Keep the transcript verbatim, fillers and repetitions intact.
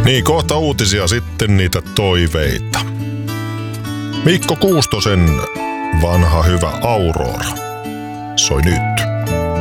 Niin, kohta uutisia, sitten niitä toiveita. Mikko Kuustosen vanha hyvä Aurora soi nyt.